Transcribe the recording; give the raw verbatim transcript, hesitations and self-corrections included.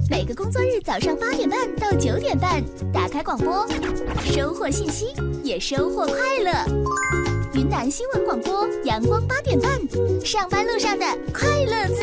每个工作日早上八点半到九点半，打开广播，收获信息，也收获快乐。云南新闻广播，阳光八点半，上班路上的快乐自